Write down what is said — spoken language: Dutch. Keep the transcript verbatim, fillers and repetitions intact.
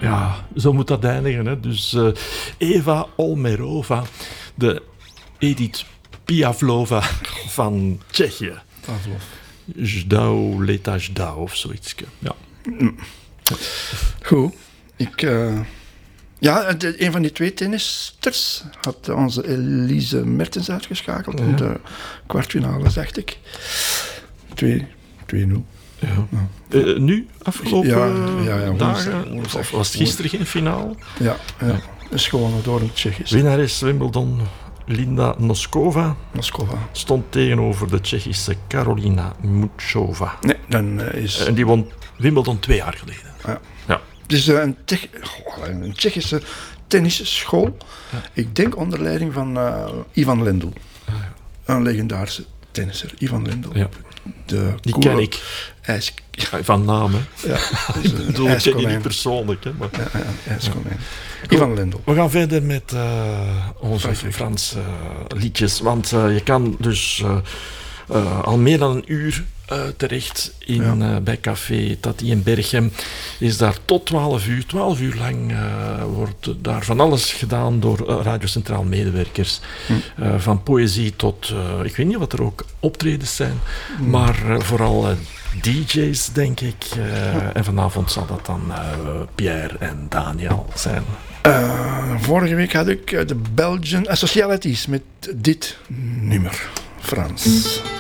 Ja, zo moet dat eindigen. Hè. Dus uh, Eva Olmerova, de Edith Piaflova van Tsjechië. Pavlov. Ždau, Leta Ždau of zoiets. Ja. Goed. Ik... Uh... Ja, de, een van die twee tennisters had onze Elise Mertens uitgeschakeld. Ja. In de kwartfinale, dacht ik. twee nul. Ja. Ja. Uh, nu, afgelopen ja, ja, ja, dagen? Woensdag, of was het gisteren geen finale? Ja, ja. ja. is gewonnen door een Tsjechisch. Winnares Wimbledon, Linda Noskova. Noskova. Stond tegenover de Tsjechische Karolina Muchova. Nee, dan uh, is... En die won Wimbledon twee jaar geleden. Ja. Ja. Het is uh, een, Tsjech... oh, een Tsjechische tennisschool. Ja. Ik denk onder leiding van uh, Ivan Lendl. Ah, ja. Een legendarische tennisser, Ivan Lendl. Ja. De die coole ken ik. IJs... Van naam, hè. Ja, ik bedoel, ik ken die niet persoonlijk, hè. Maar... Ja, ja, ijskonijn. Ja. Ivan Lendl. We gaan verder met uh, onze Franse uh, liedjes. Want uh, je kan dus uh, uh, al meer dan een uur uh, terecht in, ja. uh, bij Café Tati in Berchem. Is daar tot twaalf uur. twaalf uur lang uh, wordt daar van alles gedaan door uh, Radio Centraal medewerkers. Hm. Uh, van poëzie tot, uh, ik weet niet wat er ook optredens zijn. Hm. Maar uh, vooral... Uh, D J's, denk ik. Uh, ja. En vanavond zal dat dan uh, Pierre en Daniel zijn. Uh, vorige week had ik uh, de Belgian Socialities met dit nummer. Frans.